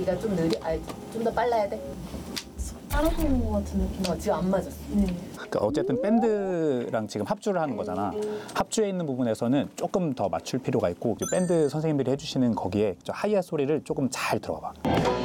맞추기가 좀 좀 더 빨라야 돼? 따라오는 것 같은 느낌. 지금 안 맞았어. 네. 그러니까 어쨌든 밴드랑 지금 합주를 하는 거잖아. 합주에 있는 부분에서는 조금 더 맞출 필요가 있고 밴드 선생님들이 해주시는 거기에 저 하이햇 소리를 조금 잘 들어봐.